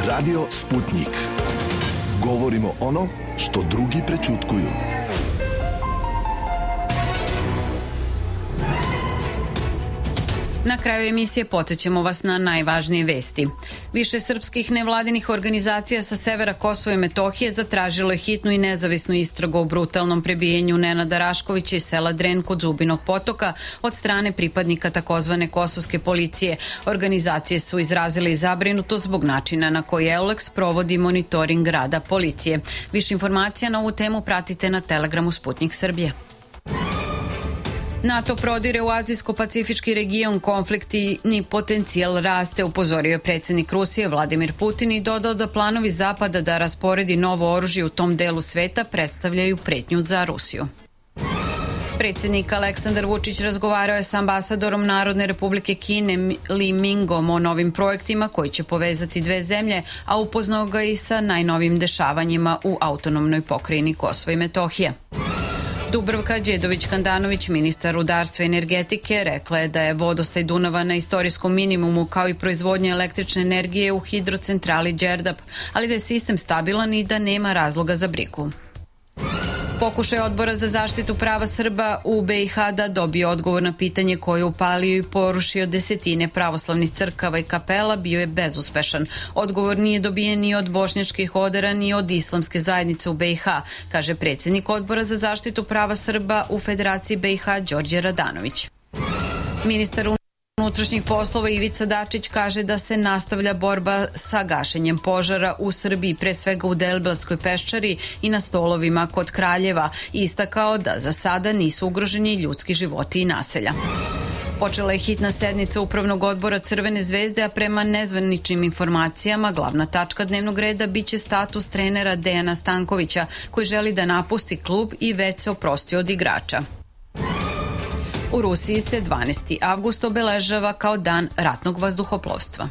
Radio Sputnik. Govorimo ono što drugi prećutkuju. Na kraju emisije podsjećamo vas na najvažnije vesti. Više srpskih nevladinih organizacija sa severa Kosova i Metohije zatražilo je hitnu i nezavisnu istragu o brutalnom prebijenju Nenada Raškovića iz sela Dren kod Zubinog potoka od strane pripadnika takozvane kosovske policije. Organizacije su izrazile i zabrinutost zbog načina na koji EULEX provodi monitoring rada policije. Više informacija na ovu temu pratite na Telegramu Sputnik Srbije. NATO prodire u azijsko-pacifički region, konfliktni potencijal raste, upozorio je predsjednik Rusije Vladimir Putin i dodao da planovi Zapada da rasporedi novo oružje u tom delu sveta predstavljaju pretnju za Rusiju. Predsjednik Aleksandar Vučić razgovarao je sa ambasadorom Narodne republike Kine Li Mingom o novim projektima koji će povezati dve zemlje, a upoznao ga i sa najnovim dešavanjima u autonomnoj pokrajini Kosovo i Metohija. Dubravka Đedović-Kandanović, ministar rudarstva i energetike, rekla je da je vodostaj Dunava na istorijskom minimumu kao i proizvodnja električne energije u hidrocentrali Đerdap, ali da je sistem stabilan i da nema razloga za brigu. Pokušaj Odbora za zaštitu prava Srba u BiH da dobije odgovor na pitanje koje je upalio i porušio desetine pravoslavnih crkava i kapela bio je bezuspešan. Odgovor nije dobijen ni od bošnjačkih odera ni od islamske zajednice u BiH, kaže predsjednik Odbora za zaštitu prava Srba u Federaciji BiH Đorđe Radanović. Ministar unutrašnjih poslova Ivica Dačić kaže da se nastavlja borba sa gašenjem požara u Srbiji, pre svega u Deliblatskoj peščari i na stolovima kod Kraljeva, i istakao da za sada nisu ugroženi ljudski životi i naselja. Počela je hitna sednica Upravnog odbora Crvene zvezde, a prema nezvaničnim informacijama glavna tačka dnevnog reda biće status trenera Dejana Stankovića, koji želi da napusti klub i već se oprostio od igrača. U Rusiji se 12. avgust obeležava kao dan ratnog vazduhoplovstva.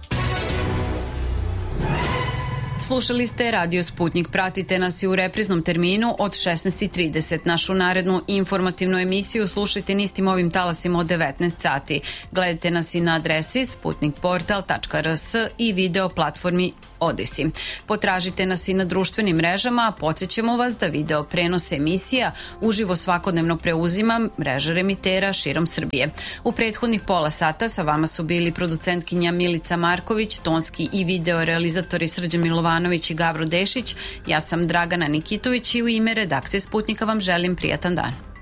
Slušali ste Radio Sputnik. Pratite nas i u repriznom terminu od 16:30. Našu narednu informativnu emisiju slušajte na istim ovim talasima od 19 sati. Gledajte nas i na adresi sputnikportal.rs i video platformi Odisi. Potražite nas i na društvenim mrežama, a podsjećamo vas da video prenos emisija uživo svakodnevno preuzima mreža remitera širom Srbije. U prethodnih pola sata sa vama su bili producentkinja Milica Marković, tonski i video realizatori Srđan Milovanović i Gavro Dešić. Ja sam Dragana Nikitović i u ime redakcije Sputnika vam želim prijatan dan.